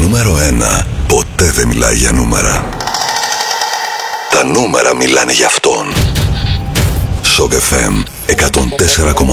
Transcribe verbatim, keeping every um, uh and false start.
νούμερο ένα ποτέ δεν μιλάει για νούμερα. Τα νούμερα μιλάνε για αυτόν. Σοκ εφ εμ εκατόν τέσσερα κόμμα